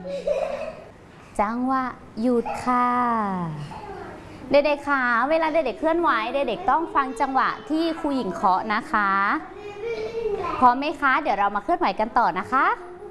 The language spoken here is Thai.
จังหวะหยุดค่ะเด็กๆค่ะเวลาเด็กๆเคลื่อนไหวเด็กๆต้องฟังจังหวะที่ครูหญิงเคาะนะคะพร้อมไหมคะเดี๋ยวเรามาเคลื่อนไหวกันต่อนะคะ